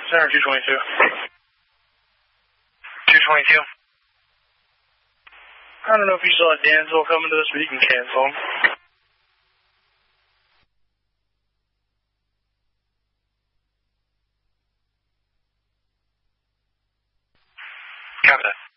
Center 222. 222. I don't know if you saw Danville coming to this, but you can cancel him. Copy that.